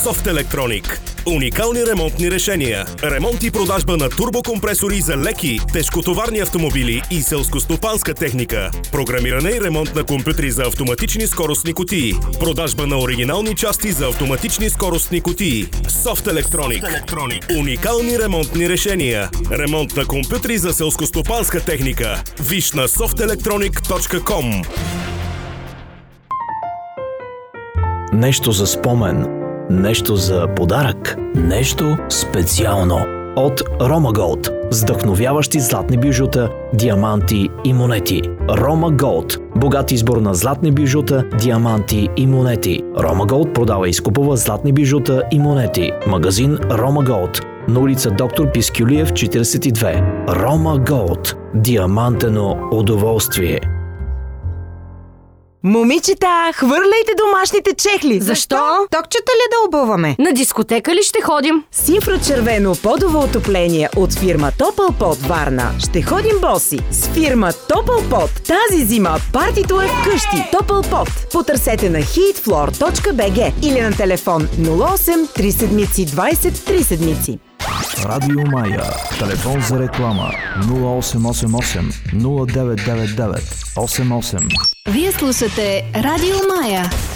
Soft Electronic. Уникални ремонтни решения. Ремонт и продажба на турбокомпресори за леки, тежкотоварни автомобили и селскостопанска техника. Програмиране и ремонт на компютри за автоматични скоростни кутии. Продажба на оригинални части за автоматични скоростни кутии. Soft Electronic. Уникални ремонтни решения. Ремонт на компютри за селскостопанска техника. Виж на softelectronic.com. Нещо за спомен, нещо за подарък, нещо специално. От Roma Gold. Вдъхновяващи златни бижута, диаманти и монети. Roma Gold. Богат избор на златни бижута, диаманти и монети. Roma Gold продава и изкупува златни бижута и монети. Магазин Roma Gold. На улица Доктор Пискюлиев, 42. Roma Gold. Диамантено удоволствие. Момичета, хвърляйте домашните чехли! Защо? Токчета ли да обуваме? На дискотека ли ще ходим? С инфрачервено подово отопление от фирма Топлпот Варна. Ще ходим боси. С фирма Топлпот тази зима партито е вкъщи. Топлпот. Потърсете на heatfloor.bg или на телефон 08 3 седмици 20 3 седмици. Радио Мая. Телефон за реклама 0888 0999 88. Вие слушате Радио Мая.